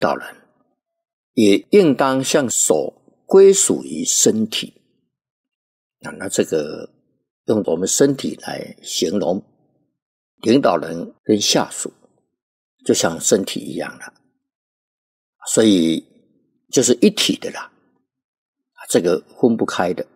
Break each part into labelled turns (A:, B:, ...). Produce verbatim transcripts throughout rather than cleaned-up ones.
A: 导人，也应当像手归属于身体。啊，那这个用我们身体来形容领导人跟下属，就像身体一样了，所以就是一体的啦，这个分不开的。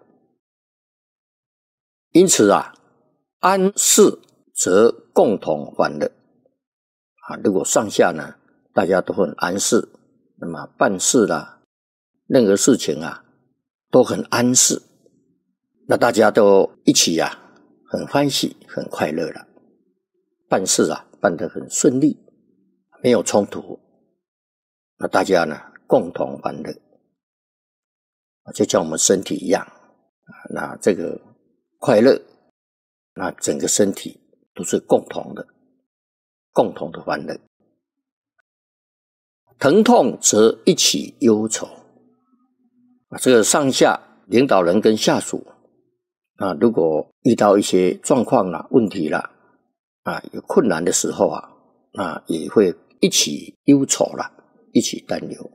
A: 因此啊，安适则共同欢乐啊。如果上下呢，大家都很安适，那么办事啦，任何事情啊，都很安适，那大家都一起啊，很欢喜，很快乐了。办事啊，办得很顺利，没有冲突，那大家呢，共同欢乐，就像我们身体一样，那这个快乐，那整个身体都是共同的，共同的欢乐。疼痛则一起忧愁，这个上下领导人跟下属啊，如果遇到一些状况啦、问题啦，啊，有困难的时候啊，那也会一起忧愁啦，一起担忧。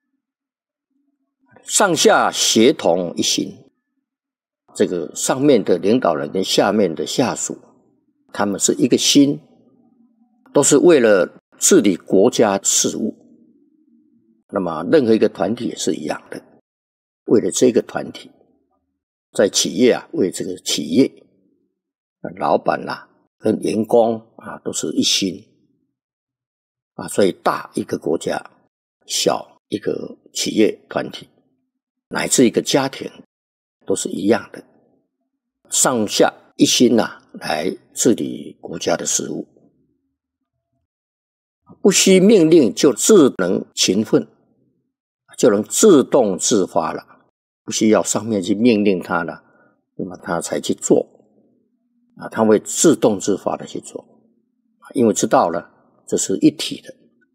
A: 上下协同一心，这个上面的领导人跟下面的下属，他们是一个心，都是为了治理国家事务。那么任何一个团体也是一样的，为了这个团体，在企业啊，为这个企业，老板啦、啊、跟员工啊都是一心啊，所以大一个国家，小一个企业团体，乃至一个家庭，都是一样的，上下一心啊，来治理国家的事务，不需命令就自能勤奋，就能自动自发了，不需要上面去命令他了，那么他才去做啊，他会自动自发的去做，因为知道了这是一体的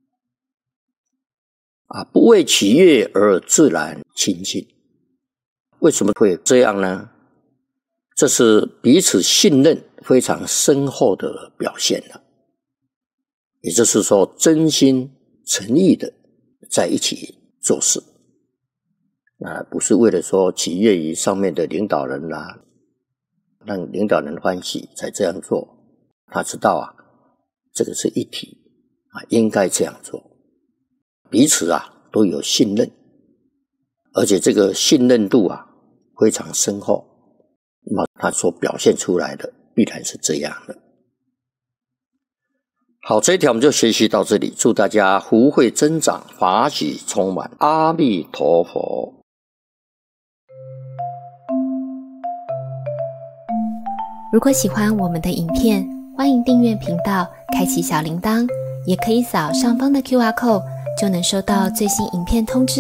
A: 啊，不为取悦而自然亲近。为什么会这样呢？这是彼此信任非常深厚的表现了，也就是说真心诚意的在一起做事，那不是为了说取悦于上面的领导人啦、啊，让领导人欢喜才这样做。他知道啊，这个是一体啊，应该这样做，彼此啊都有信任，而且这个信任度啊非常深厚，那么他所表现出来的必然是这样的。好，这一条我们就学习到这里，祝大家福慧增长，法喜充满，阿弥陀佛。
B: 如果喜欢我们的影片，欢迎订阅频道，开启小铃铛，也可以扫上方的 Q R code， 就能收到最新影片通知。